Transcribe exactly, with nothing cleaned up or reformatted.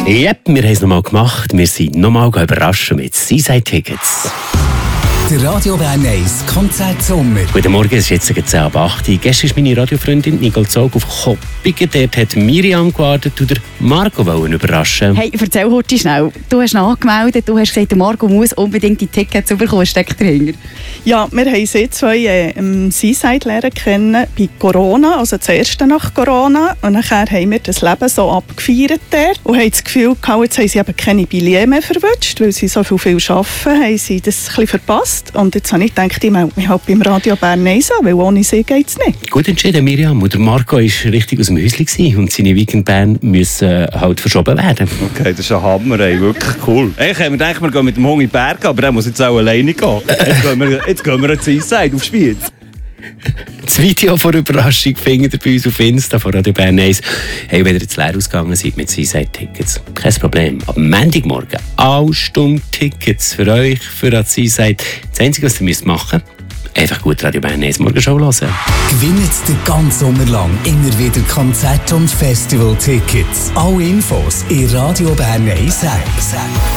Yep, wir haben es nochmal gemacht. Wir sind nochmal überrascht mit Seaside-Tickets. Der Radio Bern eins Konzertsommer. Guten Morgen, es ist jetzt zehn ab acht. Gestern ist meine Radiofreundin Nicole Zog auf Koppigen. Dort hat Miriam gewartet und Marco wollen überraschen. Hey, erzähl heute schnell. Du hast ihn angemeldet, du hast gesagt, der Marco muss unbedingt die Tickets bekommen. Was steckt dahinter? Ja, wir haben sie zwei äh, im Seaside lernen kennen bei Corona, also das erste nach Corona. Und nachher haben wir das Leben so abgefeiert dort und haben das Gefühl gehabt, jetzt haben sie eben keine Billets mehr verwünscht, weil sie so viel, viel arbeiten, haben sie das ein bisschen verpasst. Und jetzt habe ich gedacht, ich melde mich halt beim Radio Bern eins an, weil ohne sie geht es nicht. Gut entschieden, Miriam. Und der Marco war richtig aus dem Häuschen und seine Weekendbahn müssen halt verschoben werden. Okay, das ist ein Hammer, ey. Wirklich cool. Ich habe mir gedacht, wir gehen mit dem Hund in den Berg, aber der muss jetzt auch alleine gehen. Jetzt gehen wir, jetzt gehen wir an die Seaside auf Spiez. Das Video von der Überraschung findet ihr bei uns auf Insta von Radio Bern eins. Hey, wenn ihr jetzt leer ausgegangen seid mit Seaside-Tickets, kein Problem. Ab Montagmorgen alle Stunden Tickets für euch, für die Seaside. Das Einzige, was ihr müsst machen müsst, einfach gut Radio Bern eins Morgenshow hören. Gewinnt den ganzen Sommer lang immer wieder Konzert- und Festival-Tickets. Alle Infos in Radio Bern eins.